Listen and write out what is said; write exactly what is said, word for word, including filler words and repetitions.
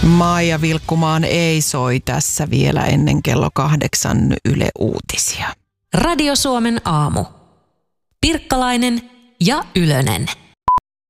Maija Vilkkumaan ei soi tässä vielä ennen kello kahdeksan Yle Uutisia. Radio Suomen aamu. Pirkkalainen ja Ylönen.